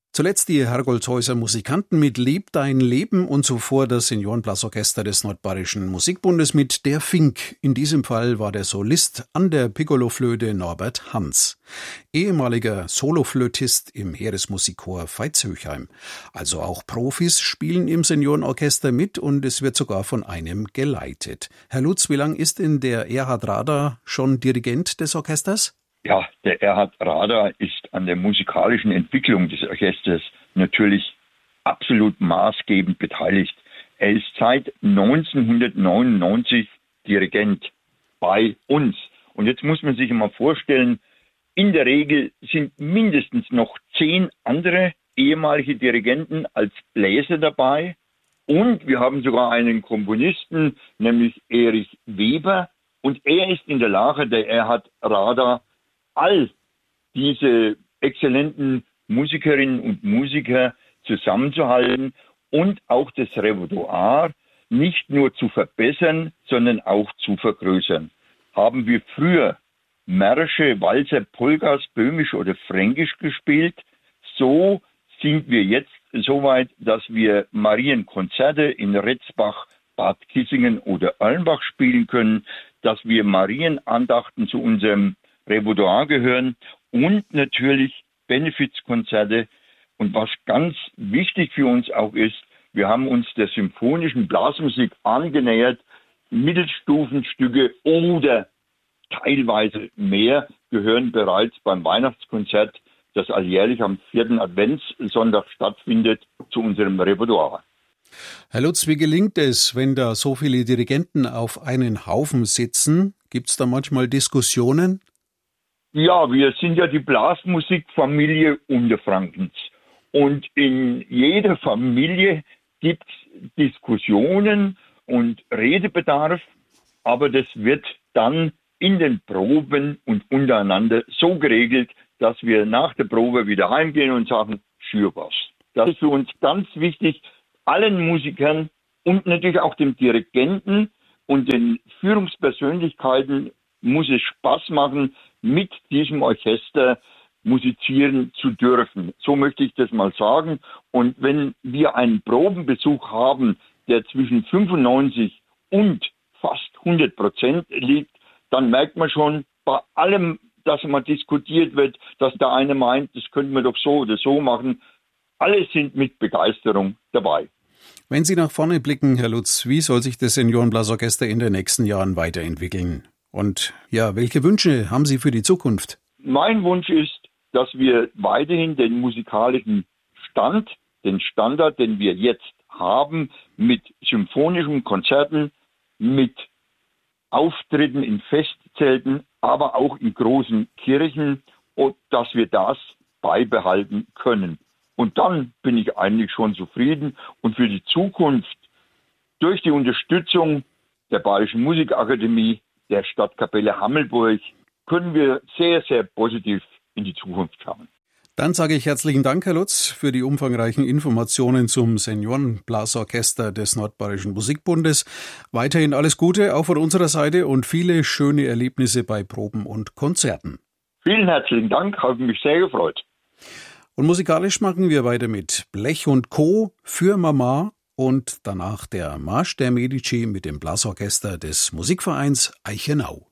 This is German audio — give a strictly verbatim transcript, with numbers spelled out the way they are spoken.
Zuletzt die Hergolzhäuser Musikanten mit Leb dein Leben und zuvor das Seniorenblasorchester des Nordbayerischen Musikbundes mit Der Fink. In diesem Fall war der Solist an der Piccoloflöte Norbert Hans, ehemaliger Soloflötist im Heeresmusikchor Veitshöchheim. Also auch Profis spielen im Seniorenorchester mit und es wird sogar von einem geleitet. Herr Lutz, wie lang ist denn der Erhard Rader schon Dirigent des Orchesters? Ja, der Erhard Rader ist an der musikalischen Entwicklung des Orchesters natürlich absolut maßgebend beteiligt. Er ist seit neunzehnhundertneunundneunzig Dirigent bei uns. Und jetzt muss man sich mal vorstellen, in der Regel sind mindestens noch zehn andere ehemalige Dirigenten als Bläser dabei. Und wir haben sogar einen Komponisten, nämlich Erich Weber. Und er ist in der Lage, der Erhard Rader, all diese exzellenten Musikerinnen und Musiker zusammenzuhalten und auch das Repertoire nicht nur zu verbessern, sondern auch zu vergrößern. Haben wir früher Märsche, Walzer, Polkas, Böhmisch oder Fränkisch gespielt, so sind wir jetzt so weit, dass wir Marienkonzerte in Retzbach, Bad Kissingen oder Erlenbach spielen können, dass wir Marienandachten zu unserem Repertoire gehören und natürlich Benefizkonzerte. Und was ganz wichtig für uns auch ist, wir haben uns der symphonischen Blasmusik angenähert. Mittelstufenstücke oder teilweise mehr gehören bereits beim Weihnachtskonzert, das alljährlich am vierten Adventssonntag stattfindet, zu unserem Repertoire. Herr Lutz, wie gelingt es, wenn da so viele Dirigenten auf einen Haufen sitzen? Gibt es da manchmal Diskussionen? Ja, wir sind ja die Blasmusikfamilie Unterfrankens. Und in jeder Familie gibt es Diskussionen und Redebedarf, aber das wird dann in den Proben und untereinander so geregelt, dass wir nach der Probe wieder heimgehen und sagen, schür was. Das ist für uns ganz wichtig, allen Musikern und natürlich auch dem Dirigenten und den Führungspersönlichkeiten muss es Spaß machen, mit diesem Orchester musizieren zu dürfen. So möchte ich das mal sagen. Und wenn wir einen Probenbesuch haben, der zwischen fünfundneunzig und fast hundert Prozent liegt, dann merkt man schon bei allem, dass mal diskutiert wird, dass der eine meint, das könnten wir doch so oder so machen. Alle sind mit Begeisterung dabei. Wenn Sie nach vorne blicken, Herr Lutz, wie soll sich das Seniorenblasorchester in den nächsten Jahren weiterentwickeln? Und ja, welche Wünsche haben Sie für die Zukunft? Mein Wunsch ist, dass wir weiterhin den musikalischen Stand, den Standard, den wir jetzt haben, mit symphonischen Konzerten, mit Auftritten in Festzelten, aber auch in großen Kirchen, und dass wir das beibehalten können. Und dann bin ich eigentlich schon zufrieden. Und für die Zukunft, durch die Unterstützung der Bayerischen Musikakademie, der Stadtkapelle Hammelburg, können wir sehr, sehr positiv in die Zukunft schauen. Dann sage ich herzlichen Dank, Herr Lutz, für die umfangreichen Informationen zum Seniorenblasorchester des Nordbayerischen Musikbundes. Weiterhin alles Gute, auch von unserer Seite, und viele schöne Erlebnisse bei Proben und Konzerten. Vielen herzlichen Dank, habe mich sehr gefreut. Und musikalisch machen wir weiter mit Blech und Co. für Mama und danach der Marsch der Medici mit dem Blasorchester des Musikvereins Eichenau.